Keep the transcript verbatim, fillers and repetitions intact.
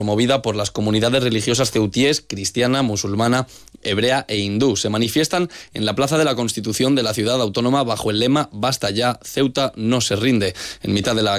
promovida por las comunidades religiosas ceutíes, cristiana, musulmana, hebrea e hindú. Se manifiestan en la Plaza de la Constitución de la ciudad autónoma bajo el lema «Basta ya, Ceuta no se rinde». En mitad de la